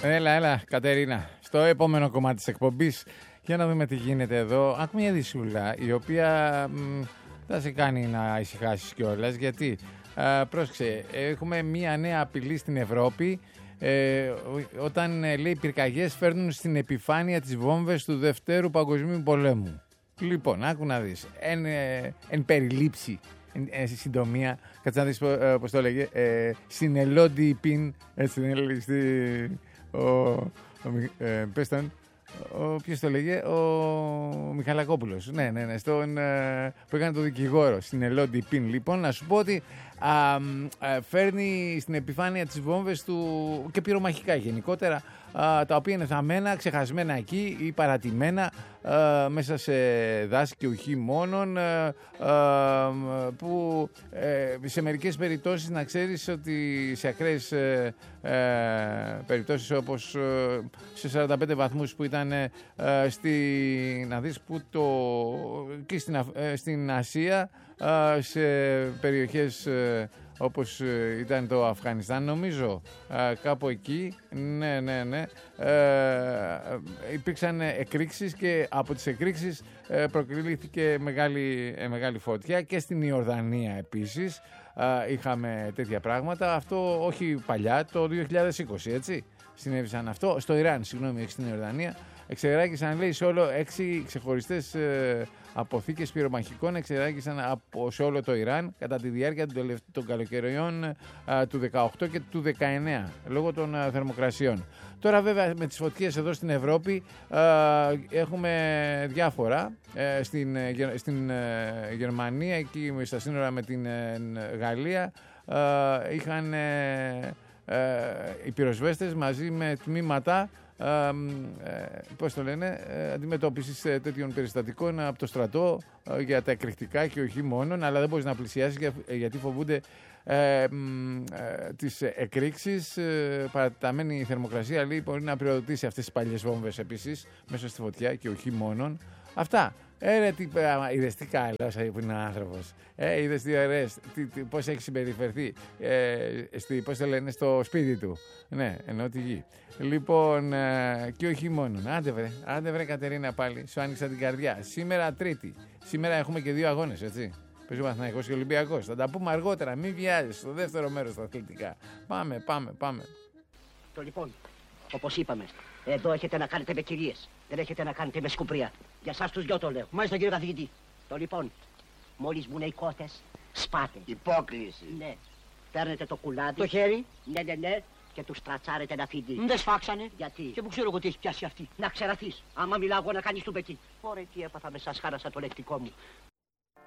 Έλα, Κατερίνα. Στο επόμενο κομμάτι της εκπομπής, για να δούμε τι γίνεται εδώ. Άκου μια ειδησούλα, η οποία θα σε κάνει να ησυχάσεις κιόλας. Γιατί, πρόσεξε, έχουμε μια νέα απειλή στην Ευρώπη. Όταν λέει πυρκαγιές φέρνουν στην επιφάνεια τις βόμβες του Δευτέρου Παγκοσμίου Πολέμου. Λοιπόν, άκου να δεις. Εν περιλήψη, συντομία, κάτσε να δεις πώς το λέγε, συνελόντι πιν, έτσι δεν έλεγε, πες τον, ποιος το λέγε, ο Μιχαλακόπουλος, ναι, που έκανε το δικηγόρο, συνελόντι πιν. Λοιπόν, να σου πω ότι φέρνει στην επιφάνεια τις βόμβες του και πυρομαχικά γενικότερα, τα οποία είναι θαμμένα, ξεχασμένα εκεί ή παρατημένα μέσα σε δάση και ουχή μόνον, που σε μερικές περιπτώσεις, να ξέρεις ότι σε ακραίες περιπτώσεις, όπως σε 45 βαθμούς που ήταν να δεις που και στην Ασία, σε περιοχές όπως ήταν το Αφγανιστάν, νομίζω, κάπου εκεί, ναι, υπήρξαν εκρήξεις και από τις εκρήξεις προκλήθηκε μεγάλη φωτιά, και στην Ιορδανία επίσης είχαμε τέτοια πράγματα. Αυτό όχι παλιά, το 2020, έτσι, συνέβησαν αυτό. Στο Ιράν, συγγνώμη, όχι στην Ιορδανία. Εξεράγησαν, λέει, σε όλο 6 ξεχωριστές αποθήκες πυρομαχικών, εξεράγησαν σε όλο το Ιράν κατά τη διάρκεια των καλοκαιριών του 18 και του 19, λόγω των θερμοκρασιών. Τώρα βέβαια με τις φωτιές εδώ στην Ευρώπη έχουμε διάφορα. Στην Γερμανία, εκεί στα σύνορα με την Γαλλία, είχαν οι πυροσβέστες μαζί με τμήματα αντιμετώπισης τέτοιων περιστατικών από το στρατό για τα εκρηκτικά και όχι μόνον, αλλά δεν μπορείς να πλησιάσεις γιατί φοβούνται τις εκρήξεις. Παραταμένη η θερμοκρασία, λέει, μπορεί να πυροδοτήσει αυτές τις παλιές βόμβες επίσης μέσα στη φωτιά και όχι μόνον. Αυτά. Είδες τι καλός που είναι ο άνθρωπος. Είδες τι ωραίες, πώς έχει συμπεριφερθεί στο σπίτι του. Ναι, ενώ τη γη. Λοιπόν, και όχι μόνο. Άντε βρε Κατερίνα, πάλι, σου άνοιξα την καρδιά. Σήμερα Τρίτη. Σήμερα έχουμε και 2 αγώνες, έτσι. Παίζει ο Παναθηναϊκός και ο Ολυμπιακός. Θα τα πούμε αργότερα, μην βιάζεις, στο δεύτερο μέρος στα αθλητικά. Πάμε. Το λοιπόν, όπως είπαμε, εδώ έχετε να κάνετε με κυρίες. Δεν έχετε να κάνετε με σκουπρία. Για σας τους δυο το λέω. Μάλιστα, κύριε καθηγητή. Το λοιπόν, μόλις μπουν οι κότες, σπάτε. Υπόκληση. Ναι. Παίρνετε το κουλάδι. Το χέρι. Ναι. Και τους τρατσάρετε ένα φίδι. Δεν σφάξανε. Γιατί? Και που ξέρω εγώ τι έχει πιάσει αυτή. Να ξεραθείς. Άμα μιλάω εγώ να κάνεις του πετί. Ωραία, τι έπαθα με σας, χάρασα το λεκτικό μου.